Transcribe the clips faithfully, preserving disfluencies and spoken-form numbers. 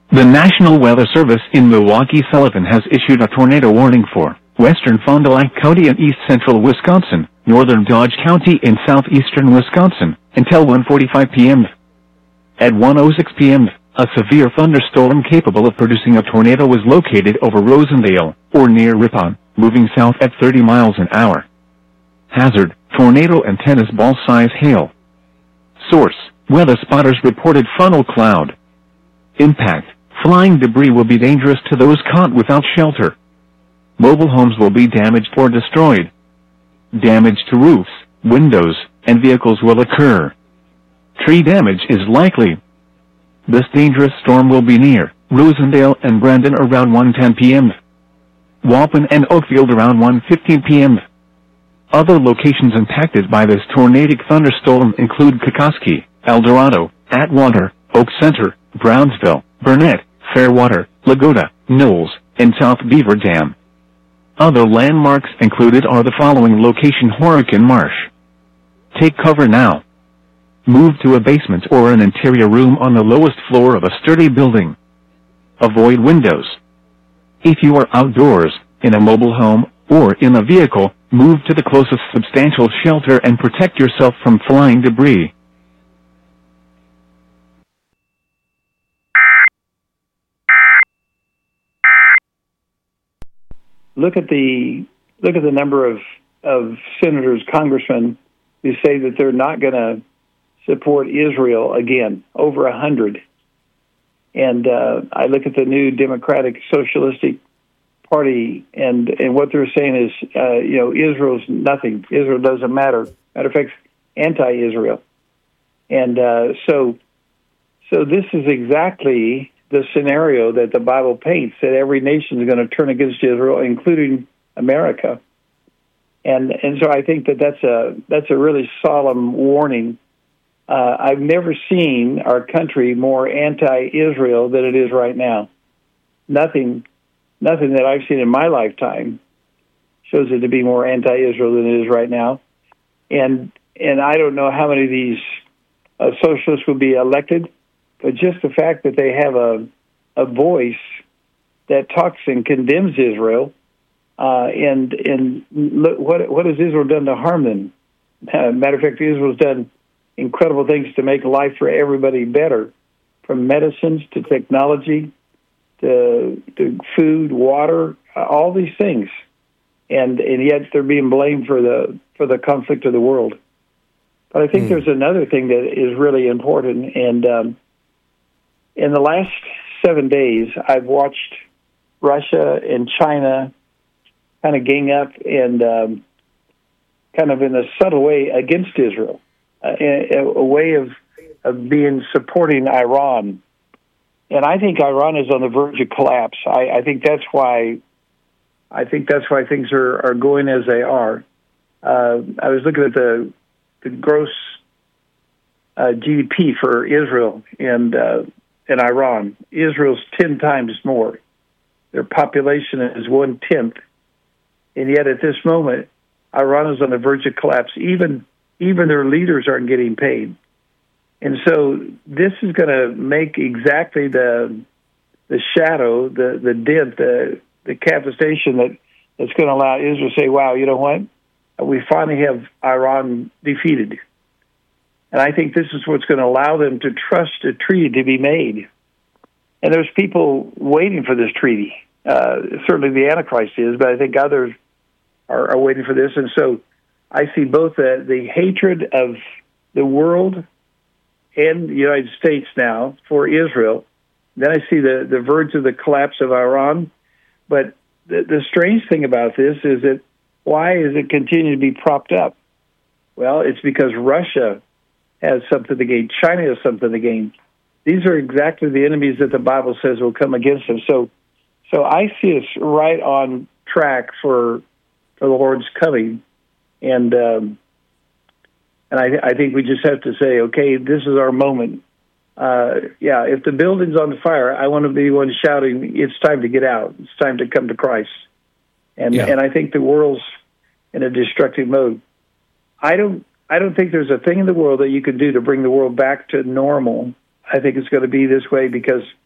The National Weather Service in Milwaukee-Sullivan has issued a tornado warning for western Fond du Lac County and east central Wisconsin, northern Dodge County and southeastern Wisconsin, until one forty-five p m At one oh six p m, a severe thunderstorm capable of producing a tornado was located over Rosendale, or near Ripon, moving south at thirty miles an hour. Hazard, tornado and tennis ball size hail. Source, weather spotters reported funnel cloud. Impact, flying debris will be dangerous to those caught without shelter. Mobile homes will be damaged or destroyed. Damage to roofs, windows, and vehicles will occur. Tree damage is likely. This dangerous storm will be near Rosendale and Brandon around one ten p m Waupun and Oakfield around one fifteen p m Other locations impacted by this tornadic thunderstorm include Kokoski, Eldorado, Atwater, Oak Center, Brownsville, Burnett, Fairwater, Lagoda, Knowles, and South Beaver Dam. Other landmarks included are the following location: Horican Marsh. Take cover now. Move to a basement or an interior room on the lowest floor of a sturdy building. Avoid windows. If you are outdoors, in a mobile home, or in a vehicle, move to the closest substantial shelter and protect yourself from flying debris. Look at the look at the number of, of senators, congressmen who say that they're not going to support Israel again, over a hundred. And uh, I look at the new Democratic Socialistic Party, and, and what they're saying is, uh, you know, Israel's nothing. Israel doesn't matter. Matter of fact, anti-Israel. And uh, so, so this is exactly the scenario that the Bible paints, that every nation is going to turn against Israel, including America. And and so I think that that's a that's a really solemn warning. Uh, I've never seen our country more anti-Israel than it is right now. Nothing, nothing that I've seen in my lifetime shows it to be more anti-Israel than it is right now. And and I don't know how many of these uh, socialists will be elected, but just the fact that they have a a voice that talks and condemns Israel, uh, and and look, what what has Israel done to harm them? Uh, matter of fact, Israel's done incredible things to make life for everybody better, from medicines to technology to, to food, water, uh, all these things, and and yet they're being blamed for the for the conflict of the world. But I think mm. there's another thing that is really important, and um, in the last seven days, I've watched Russia and China kind of gang up and um, kind of in a subtle way against Israel. Uh, a, a way of of being supporting Iran, and I think Iran is on the verge of collapse. I, I think that's why I think that's why things are, are going as they are. Uh, I was looking at the the gross uh, G D P for Israel and uh, and Iran. Israel's ten times more. Their population is one tenth, and yet at this moment, Iran is on the verge of collapse. Even Even their leaders aren't getting paid. And so this is going to make exactly the the shadow, the, the dent, the, the devastation that, that's going to allow Israel to say, wow, you know what? We finally have Iran defeated. And I think this is what's going to allow them to trust a treaty to be made. And there's people waiting for this treaty. Uh, certainly the Antichrist is, but I think others are, are waiting for this. And so I see both the, the hatred of the world and the United States now for Israel. Then I see the, the verge of the collapse of Iran. But the, the strange thing about this is that why is it continuing to be propped up? Well, it's because Russia has something to gain. China has something to gain. These are exactly the enemies that the Bible says will come against them. So, so I see us right on track for for the Lord's coming. And um, and I, I think we just have to say, okay, this is our moment. Uh, yeah, if the building's on fire, I want to be one shouting, it's time to get out. It's time to come to Christ. And yeah. and I think the world's in a destructive mode. I don't I don't think there's a thing in the world that you can do to bring the world back to normal. I think it's going to be this way because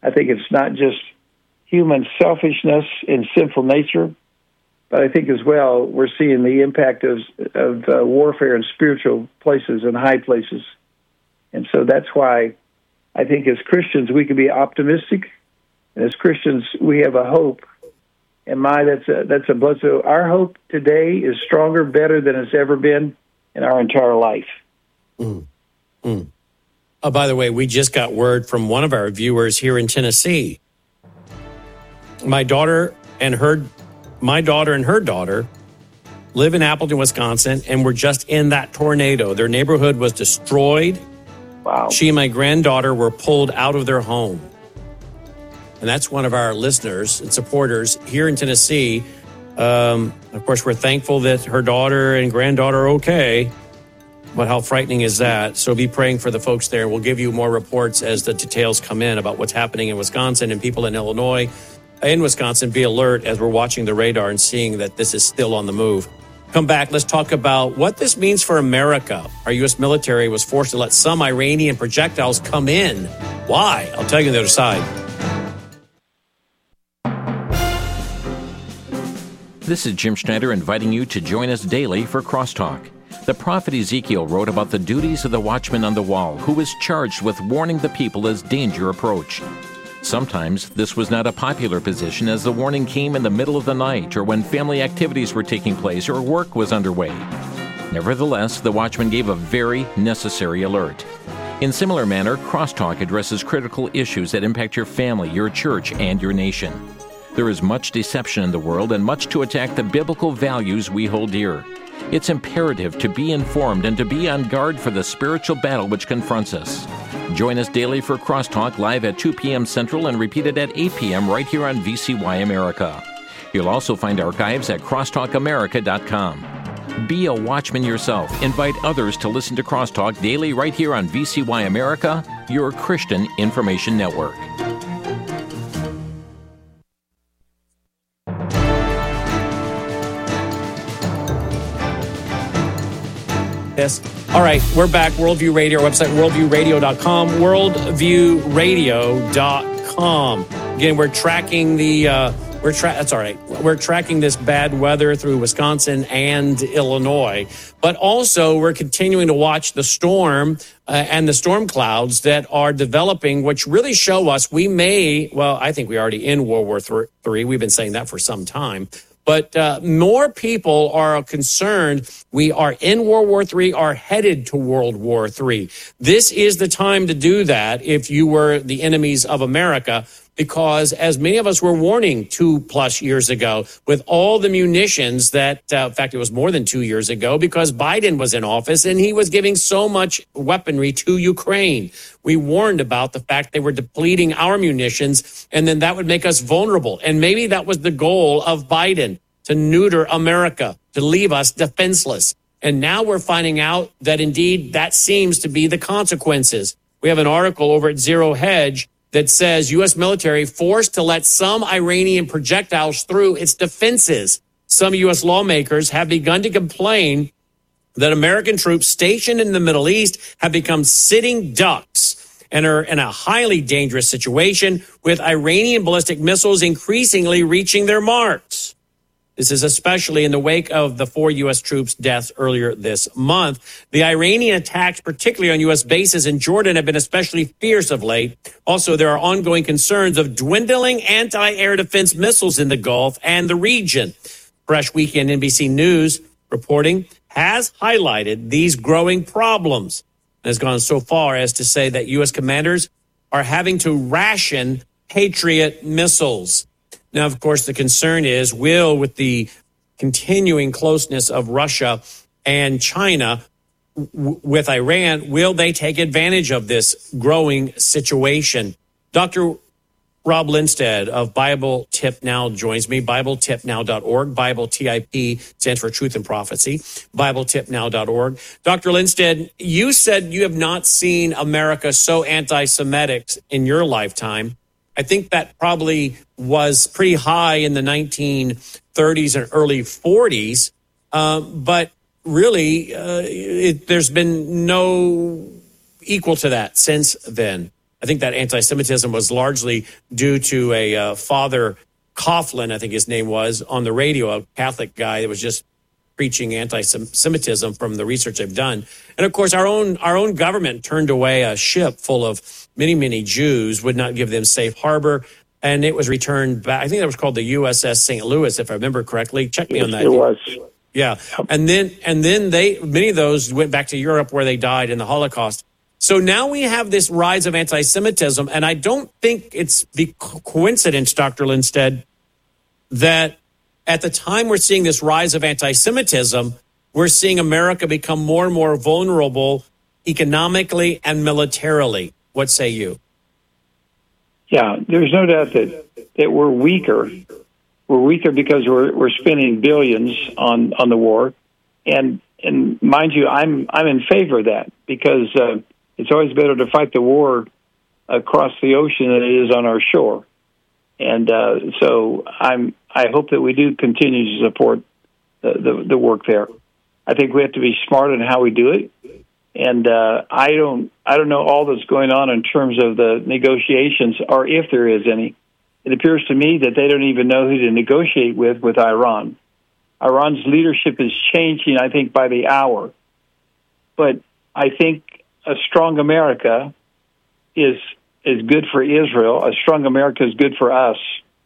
I think it's not just human selfishness and sinful nature, but I think as well we're seeing the impact of, of uh, warfare in spiritual places and high places. And so that's why I think as Christians we can be optimistic, and as Christians we have a hope. And my, that's a, that's a blessing. So our hope today is stronger, better than it's ever been in our entire life. Mm. Mm. Oh, by the way, we just got word from one of our viewers here in Tennessee. My daughter and her, my daughter and her daughter live in Appleton, Wisconsin, and were just in that tornado. Their neighborhood was destroyed. Wow. She and my granddaughter were pulled out of their home. And that's one of our listeners and supporters here in Tennessee. Um, of course, we're thankful that her daughter and granddaughter are okay. But how frightening is that? So be praying for the folks there. We'll give you more reports as the details come in about what's happening in Wisconsin, and people in Illinois and Wisconsin, be alert as we're watching the radar and seeing that this is still on the move. Come back. Let's talk about what this means for America. Our U S military was forced to let some Iranian projectiles come in. Why? I'll tell you on the other side. This is Jim Schneider inviting you to join us daily for Crosstalk. The prophet Ezekiel wrote about the duties of the watchman on the wall, who was charged with warning the people as danger approached. Sometimes this was not a popular position, as the warning came in the middle of the night or when family activities were taking place or work was underway. Nevertheless, the watchman gave a very necessary alert. In similar manner, Crosstalk addresses critical issues that impact your family, your church, and your nation. There is much deception in the world and much to attack the biblical values we hold dear. It's imperative to be informed and to be on guard for the spiritual battle which confronts us. Join us daily for Crosstalk live at two p.m. Central and repeated at eight p.m. right here on V C Y America. You'll also find archives at crosstalk america dot com. Be a watchman yourself. Invite others to listen to Crosstalk daily right here on V C Y America, your Christian information network. Yes. All right, we're back. Worldview Radio, our website, worldview radio dot com, worldview radio dot com. Again, we're tracking the, uh, we're tra- that's all right. We're tracking this bad weather through Wisconsin and Illinois, but also we're continuing to watch the storm uh, and the storm clouds that are developing, which really show us we may, well, I think we're already in World War Three. We've been saying that for some time. But uh, more people are concerned we are in World War Three, are headed to World War Three. This is the time to do that if you were the enemies of America, because as many of us were warning two plus years ago, with all the munitions that, uh, in fact, it was more than two years ago, because Biden was in office and he was giving so much weaponry to Ukraine. We warned about the fact they were depleting our munitions, and then that would make us vulnerable. And maybe that was the goal of Biden, to neuter America, to leave us defenseless. And now we're finding out that indeed that seems to be the consequences. We have an article over at Zero Hedge that says U S military forced to let some Iranian projectiles through its defenses. Some U S lawmakers have begun to complain that American troops stationed in the Middle East have become sitting ducks and are in a highly dangerous situation, with Iranian ballistic missiles increasingly reaching their marks. This is especially in the wake of the four U S troops' deaths earlier this month. The Iranian attacks, particularly on U S bases in Jordan, have been especially fierce of late. Also, there are ongoing concerns of dwindling anti-air defense missiles in the Gulf and the region. Fresh Weekend N B C News reporting has highlighted these growing problems and has gone so far as to say that U S commanders are having to ration Patriot missiles. Now, of course, the concern is, will, with the continuing closeness of Russia and China w- with Iran, will they take advantage of this growing situation? Doctor Rob Lindsted of Bible Tip Now joins me, bible tip now dot org. Bible T I P stands for Truth and Prophecy, bible tip now dot org. Doctor Lindsted, you said you have not seen America so anti-Semitic in your lifetime. I think that probably was pretty high in the nineteen thirties and early forties, uh, but really uh, it, there's been no equal to that since then. I think that anti-Semitism was largely due to a uh, Father Coughlin, I think his name was, on the radio, a Catholic guy that was just preaching anti-Semitism from the research they've done. And of course, our own our own government turned away a ship full of many, many Jews, would not give them safe harbor. And it was returned back. I think that was called the U S S Saint Louis, if I remember correctly. Check me yes, on that. It was. Yeah. And then and then they many of those went back to Europe where they died in the Holocaust. So now we have this rise of anti-Semitism, and I don't think it's the coincidence, Doctor Lindstedt, that at the time we're seeing this rise of anti-Semitism, we're seeing America become more and more vulnerable economically and militarily. What say you? Yeah, there's no doubt that, that we're weaker. We're weaker because we're we're spending billions on, on the war, and and mind you, I'm I'm in favor of that because uh, it's always better to fight the war across the ocean than it is on our shore, and uh, so I'm I hope that we do continue to support the, the the work there. I think we have to be smart in how we do it, and uh, I don't I don't know all that's going on in terms of the negotiations or if there is any. It appears to me that they don't even know who to negotiate with with Iran. Iran's leadership is changing, I think, by the hour. But I think a strong America is is good for Israel. A strong America is good for us.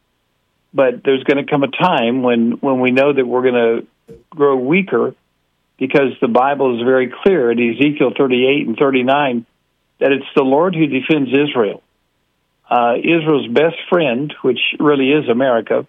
But there's going to come a time when, when we know that we're going to grow weaker because the Bible is very clear in Ezekiel thirty-eight and thirty-nine that it's the Lord who defends Israel. Uh, Israel's best friend, which really is America,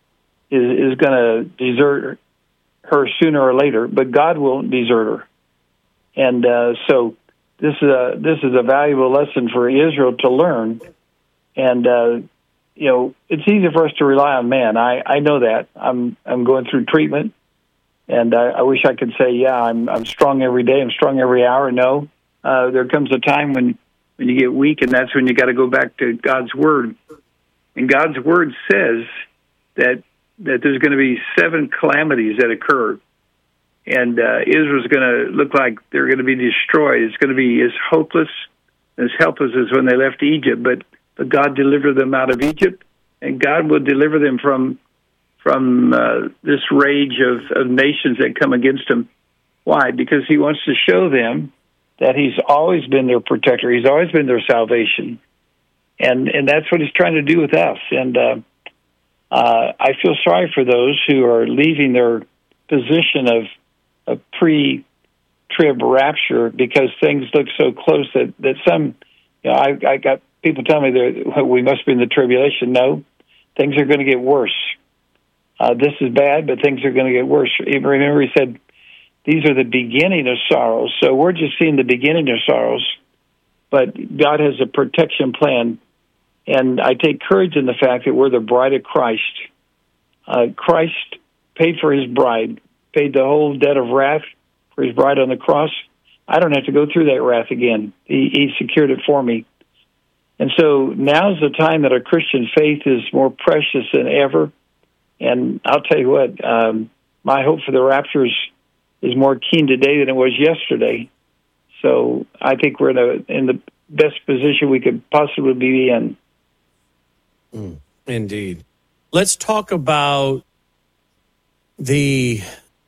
is, is going to desert her sooner or later, but God won't desert her. And uh, so this is a this is a valuable lesson for Israel to learn. And uh, you know, it's easy for us to rely on man. I, I know that. I'm I'm going through treatment, and I, I wish I could say, yeah, I'm I'm strong every day. I'm strong every hour. No, uh, there comes a time when. When you get weak, and that's when you got to go back to God's Word. And God's Word says that that there's going to be seven calamities that occur. And uh, Israel's going to look like they're going to be destroyed. It's going to be as hopeless, as helpless as when they left Egypt. But, but God delivered them out of Egypt, and God will deliver them from from uh, this rage of, of nations that come against them. Why? Because he wants to show them that he's always been their protector. He's always been their salvation. And and that's what he's trying to do with us. And uh, uh, I feel sorry for those who are leaving their position of, of pre-trib rapture because things look so close that, that some, you know, I, I got people telling me that we must be in the tribulation. No, things are going to get worse. Uh, this is bad, but things are going to get worse. Even remember he said, these are the beginning of sorrows. So we're just seeing the beginning of sorrows. But God has a protection plan. And I take courage in the fact that we're the bride of Christ. Uh, Christ paid for his bride, paid the whole debt of wrath for his bride on the cross. I don't have to go through that wrath again. He, he secured it for me. And so now's the time that our Christian faith is more precious than ever. And I'll tell you what, um, my hope for the rapture is is more keen today than it was yesterday. So I think we're in, a, in the best position we could possibly be in. Mm, indeed. Let's talk about the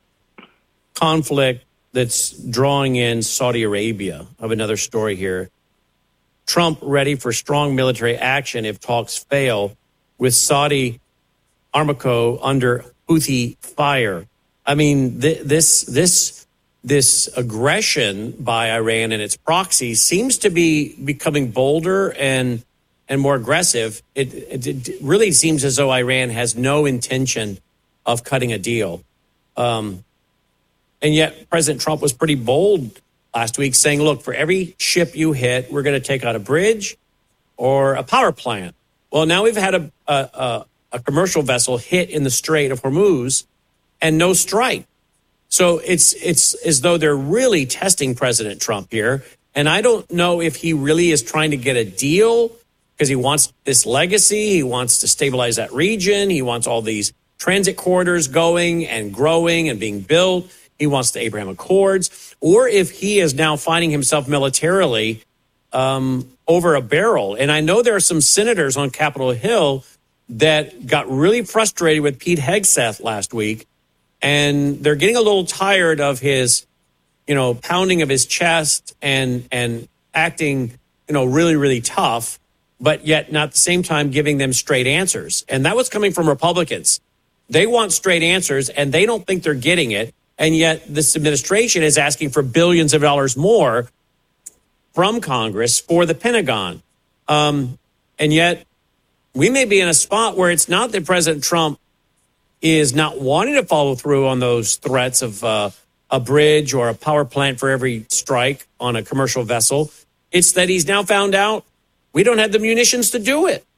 conflict that's drawing in Saudi Arabia. I have another story here. Trump ready for strong military action if talks fail with Saudi Aramco under Houthi fire. I mean, th- this this this aggression by Iran and its proxies seems to be becoming bolder and and more aggressive. It, it, it really seems as though Iran has no intention of cutting a deal. Um, and yet President Trump was pretty bold last week saying, look, for every ship you hit, we're going to take out a bridge or a power plant. Well, now we've had a, a, a, a commercial vessel hit in the Strait of Hormuz and no strike. So it's it's as though they're really testing President Trump here. And I don't know if he really is trying to get a deal because he wants this legacy. He wants to stabilize that region. He wants all these transit corridors going and growing and being built. He wants the Abraham Accords. Or if he is now finding himself militarily um, over a barrel. And I know there are some senators on Capitol Hill that got really frustrated with Pete Hegseth last week, and they're getting a little tired of his, you know, pounding of his chest and and acting, you know, really, really tough, but yet not at the same time giving them straight answers. And that was coming from Republicans. They want straight answers, and they don't think they're getting it. And yet this administration is asking for billions of dollars more from Congress for the Pentagon. Um, and yet we may be in a spot where it's not that President Trump is not wanting to follow through on those threats of uh, a bridge or a power plant for every strike on a commercial vessel. It's that he's now found out we don't have the munitions to do it.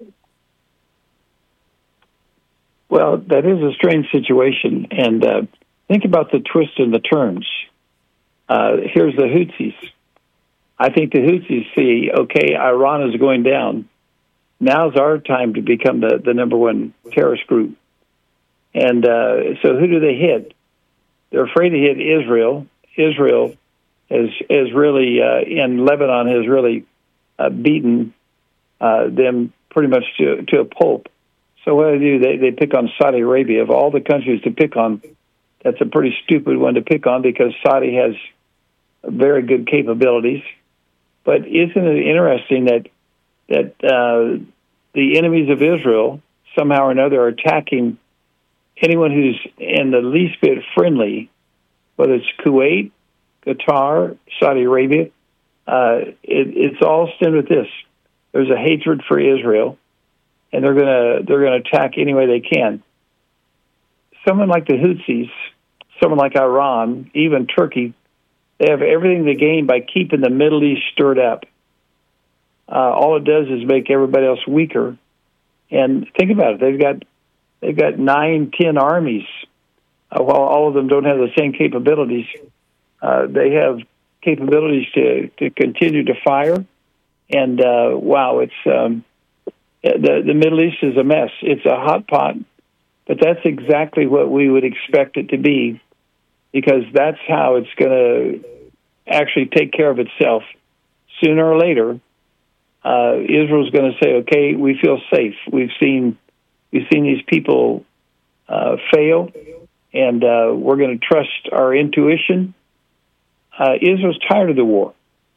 Well, that is a strange situation. And uh, think about the twists and the turns. Uh, here's the Houthis. I think the Houthis see, okay, Iran is going down. Now's our time to become the, the number one terrorist group. And uh, so who do they hit? They're afraid to hit Israel. Israel is, is really, uh, in Lebanon, has really uh, beaten uh, them pretty much to, to a pulp. So what do they do? They, they pick on Saudi Arabia. Of all the countries to pick on, that's a pretty stupid one to pick on because Saudi has very good capabilities. But isn't it interesting that that uh, the enemies of Israel somehow or another are attacking anyone who's in the least bit friendly, whether it's Kuwait, Qatar, Saudi Arabia? Uh, it, it's all stemmed with this. There's a hatred for Israel, and they're gonna they're gonna attack any way they can. Someone like the Houthis, someone like Iran, even Turkey, they have everything to gain by keeping the Middle East stirred up. Uh, all it does is make everybody else weaker. And think about it; they've got they've got nine, ten armies. Uh, while all of them don't have the same capabilities, uh, they have capabilities to, to continue to fire. And uh, wow, it's um, the the Middle East is a mess. It's a hot pot, but that's exactly what we would expect it to be, because that's how it's going to actually take care of itself. Sooner or later, uh, Israel's going to say, "Okay, we feel safe. We've seen we've seen these people uh, fail, and uh, we're going to trust our intuition." Uh, Israel's tired of the war.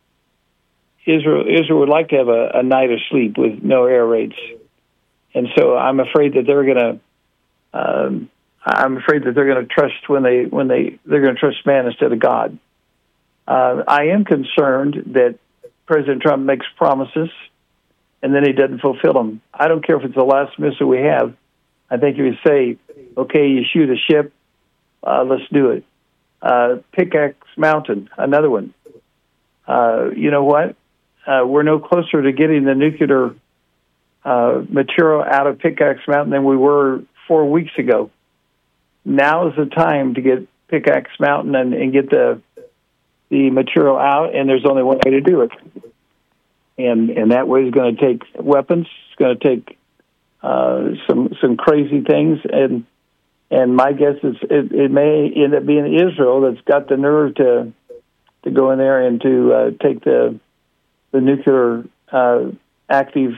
Israel Israel would like to have a, a night of sleep with no air raids, and so I'm afraid that they're going to. Um, I'm afraid that they're going to trust when they when they they're going to trust man instead of God. Uh, I am concerned that President Trump makes promises and then he doesn't fulfill them. I don't care if it's the last missile we have. I think if you say, "Okay, you shoot a ship, uh, let's do it." Uh, Pickaxe Mountain, another one. Uh, you know what? Uh, we're no closer to getting the nuclear uh, material out of Pickaxe Mountain than we were four weeks ago. Now is the time to get Pickaxe Mountain and, and get the the material out, and there's only one way to do it. And and that way is going to take weapons. It's going to take uh, some some crazy things, and and my guess is it, it may end up being Israel that's got the nerve to to go in there and to uh, take the the nuclear uh, active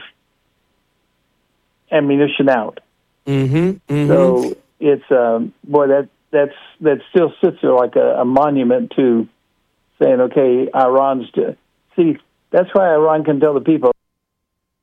ammunition out. Mm-hmm, mm-hmm. So it's um, boy that that's that still sits there like a, a monument to saying, okay, Iran's to, see. That's why Iran can tell the people,